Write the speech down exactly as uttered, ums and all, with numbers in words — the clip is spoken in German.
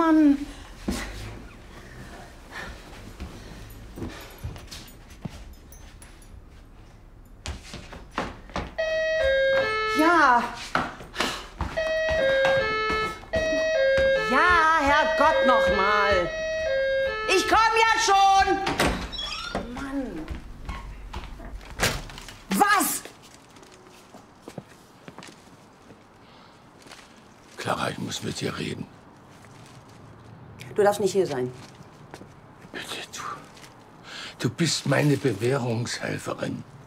Mann. Ja. Ja, Herrgott, noch mal. Ich komm ja schon. Mann. Was? Clara, ich muss mit dir reden. Du darfst nicht hier sein. Bitte, du. Du bist meine Bewährungshelferin.